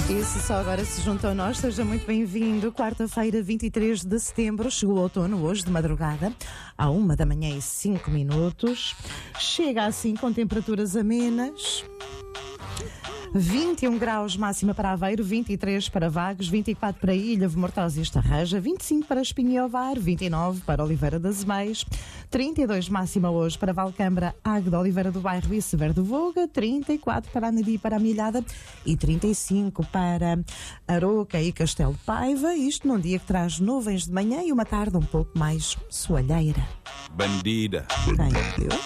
E se só agora se junta a nós, seja muito bem-vindo. Quarta-feira, 23 de setembro, chegou o outono, hoje de madrugada, à 1h05. Chega assim com temperaturas amenas. 21 graus máxima para Aveiro, 23 para Vagos, 24 para Ilha, Mortosa e Estarreja, 25 para Espinho e Ovar, 29 para Oliveira das Meias, 32 máxima hoje para Valcambra, Águeda, Oliveira do Bairro e Severo do Voga, 34 para Anadia e para a Milhada e 35 para Aroca e Castelo de Paiva, isto num dia que traz nuvens de manhã e uma tarde um pouco mais soalheira. Bandida. Thank you.